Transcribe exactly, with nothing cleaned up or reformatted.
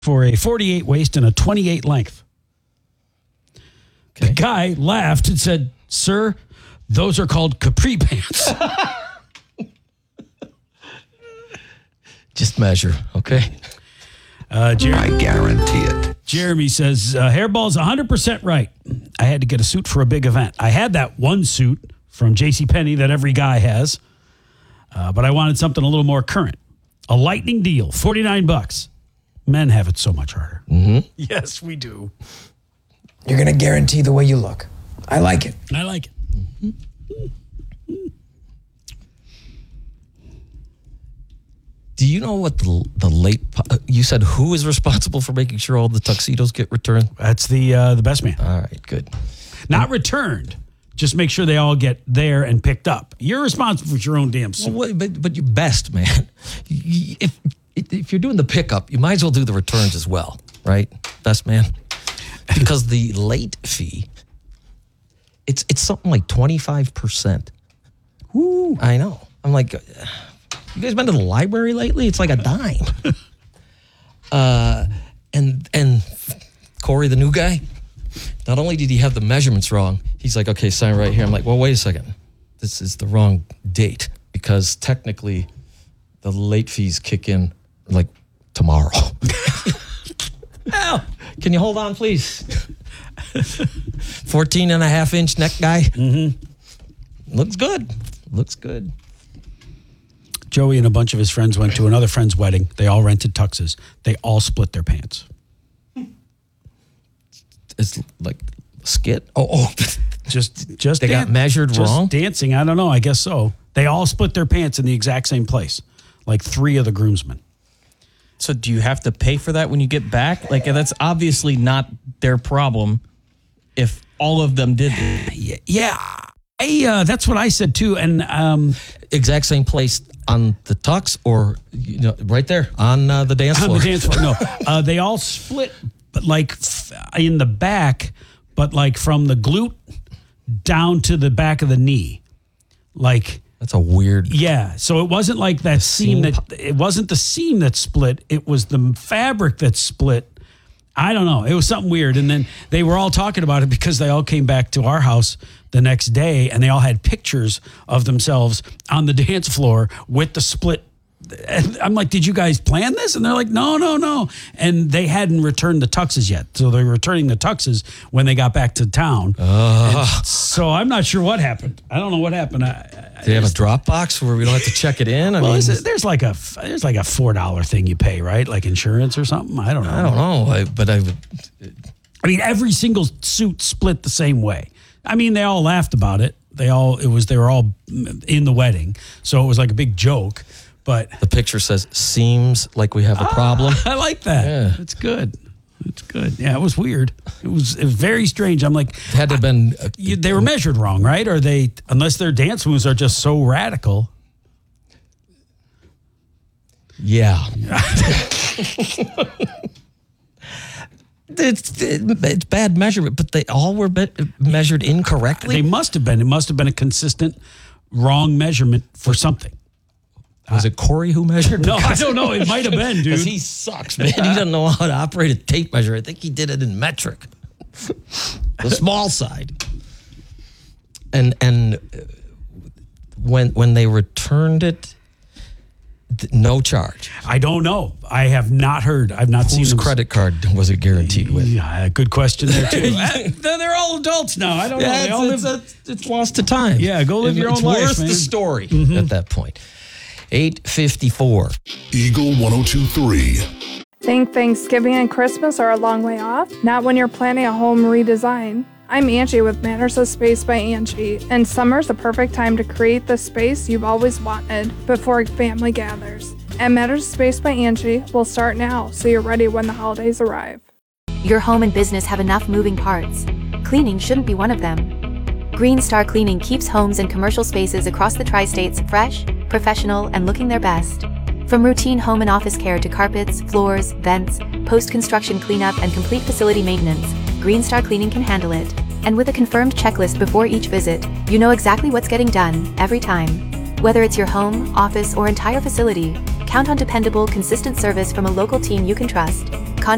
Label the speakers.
Speaker 1: for a forty-eight waist and a twenty-eight length. Okay. The guy laughed and said, "Sir, those are called capri pants."
Speaker 2: Just measure, okay?
Speaker 1: Uh, Jeremy,
Speaker 3: I guarantee it.
Speaker 1: Jeremy says, uh, Hairball's one hundred percent right. I had to get a suit for a big event. I had that one suit from JCPenney that every guy has, uh, but I wanted something a little more current. A lightning deal, forty-nine bucks. Men have it so much harder.
Speaker 2: Mm-hmm.
Speaker 1: Yes, we do.
Speaker 4: You're going to guarantee the way you look. I like it.
Speaker 1: I like it. Mm-hmm.
Speaker 2: Do you know what the the late, you said who is responsible for making sure all the tuxedos get returned?
Speaker 1: That's the uh, the best man.
Speaker 2: All right, good.
Speaker 1: Not returned. Just make sure they all get there and picked up. You're responsible for your own damn suit.
Speaker 2: Well, what, but, but you're best, man. If, if you're doing the pickup, you might as well do the returns as well, right? Best man. Because the late fee, it's it's something like twenty-five percent.
Speaker 1: Woo.
Speaker 2: I know. I'm like, you guys been to the library lately? It's like a dime. uh, and and Corey, the new guy, not only did he have the measurements wrong, he's like, okay, sign right here. I'm like, well, wait a second. This is the wrong date because technically the late fees kick in like tomorrow. Al, can you hold on, please? fourteen and a half inch neck guy. Mm-hmm. Looks good. Looks good.
Speaker 1: Joey and a bunch of his friends went to another friend's wedding. They all rented tuxes. They all split their pants.
Speaker 2: It's like a skit. Oh, oh.
Speaker 1: Just, just
Speaker 2: they dan- got measured
Speaker 1: just
Speaker 2: wrong.
Speaker 1: Dancing. I don't know. I guess so. They all split their pants in the exact same place, like three of the groomsmen.
Speaker 5: So do you have to pay for that when you get back? Like, that's obviously not their problem if all of them did it.
Speaker 1: Yeah. I, uh, that's what I said too. And um,
Speaker 2: exact same place on the tux or you know, right there on uh, the dance floor.
Speaker 1: On the dance floor. No, uh, they all split, but like f- in the back, but like from the glute down to the back of the knee. Like,
Speaker 2: that's a weird.
Speaker 1: Yeah. So it wasn't like that seam, seam that, it wasn't the seam that split. It was the fabric that split. I don't know. It was something weird. And then they were all talking about it because they all came back to our house the next day and they all had pictures of themselves on the dance floor with the split. And I'm like, did you guys plan this? And they're like, no, no, no. And they hadn't returned the tuxes yet. So they're returning the tuxes when they got back to town.
Speaker 2: Uh,
Speaker 1: so I'm not sure what happened. I don't know what happened. I,
Speaker 2: do they have a drop box where we don't have to check it in? I
Speaker 1: well,
Speaker 2: mean,
Speaker 1: it, there's like a there's like a four dollar thing you pay, right? Like insurance or something. I don't know.
Speaker 2: I don't know. I, but I would.
Speaker 1: I mean, every single suit split the same way. I mean, they all laughed about it. They all it was they were all in the wedding, so it was like a big joke. But
Speaker 2: the picture says, seems like we have a problem.
Speaker 1: Ah, I like that.
Speaker 2: Yeah.
Speaker 1: It's good. It's good. Yeah, it was weird. It was, it was very strange. I'm like,
Speaker 2: it had to have been.
Speaker 1: Uh, you, they were measured wrong, right? Or they, unless their dance moves are just so radical.
Speaker 2: Yeah. It's, it's bad measurement, but they all were be- measured incorrectly.
Speaker 1: They must have been. It must have been a consistent wrong measurement for something.
Speaker 2: Was it Corey who measured?
Speaker 1: No, I don't know. It might have been, dude.
Speaker 2: Because he sucks, man. He doesn't know how to operate a tape measure. I think he did it in metric, the small side. And and when when they returned it, no charge.
Speaker 1: I don't know. I have not heard. I've not
Speaker 2: Whose
Speaker 1: seen
Speaker 2: Whose
Speaker 1: them.
Speaker 2: credit card was it guaranteed with?
Speaker 1: Yeah, good question there too. They're all adults now. I don't know.
Speaker 2: Yeah,
Speaker 1: they all
Speaker 2: it's,
Speaker 1: live.
Speaker 2: it's, it's lost to time.
Speaker 1: Yeah, go live
Speaker 2: it,
Speaker 1: your
Speaker 2: it's
Speaker 1: own life,
Speaker 2: worth
Speaker 1: man.
Speaker 2: the story
Speaker 1: mm-hmm.
Speaker 2: at that point. eight fifty-four.
Speaker 6: Eagle one oh two three.
Speaker 7: Think Thanksgiving and Christmas are a long way off? Not when you're planning a home redesign. I'm Angie with Matters of Space by Angie, and summer's the perfect time to create the space you've always wanted before family gathers. And Matters of Space by Angie will start now, so you're ready when the holidays arrive.
Speaker 8: Your home and business have enough moving parts. Cleaning shouldn't be one of them. Green Star Cleaning keeps homes and commercial spaces across the tri-states fresh, professional, and looking their best. From routine home and office care to carpets, floors, vents, post-construction cleanup, and complete facility maintenance, Green Star Cleaning can handle it. And with a confirmed checklist before each visit, you know exactly what's getting done every time. Whether it's your home, office, or entire facility, count on dependable, consistent service from a local team you can trust.